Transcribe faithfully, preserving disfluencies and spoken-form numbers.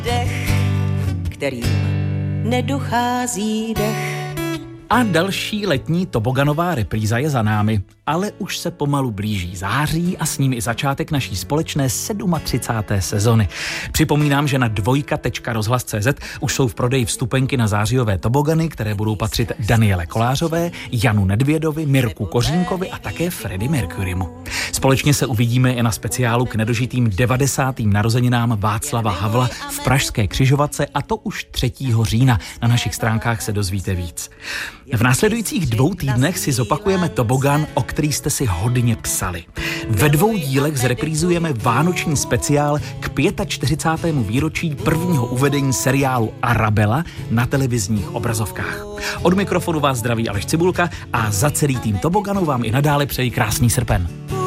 Dech, kterým nedochází dech. A další letní toboganová repríza je za námi, ale už se pomalu blíží září a s ním i začátek naší společné třicáté sedmé sezony. Připomínám, že na dvojka tečka rozhlas tečka cé zet už jsou v prodeji vstupenky na zářijové tobogany, které budou patřit Daniele Kolářové, Janu Nedvědovi, Mirku Kořínkovi a také Freddie Mercurymu. Společně se uvidíme i na speciálu k nedožitým devadesátým narozeninám Václava Havla v pražské Křižovatce, a to už třetího října. Na našich stránkách se dozvíte víc. V následujících dvou týdnech si zopakujeme tobogan, o který jste si hodně psali. Ve dvou dílech zreprízujeme vánoční speciál k čtyřicátému pátého výročí prvního uvedení seriálu Arabella na televizních obrazovkách. Od mikrofonu vás zdraví Aleš Cibulka a za celý tým toboganu vám i nadále přeji krásný srpen.